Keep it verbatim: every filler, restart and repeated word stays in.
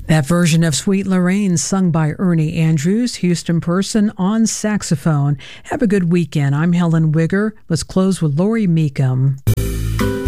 That version of Sweet Lorraine sung by Ernie Andrews, Houston Person on saxophone. Have a good weekend. I'm Helen Wigger. Let's close with Lori Meekum.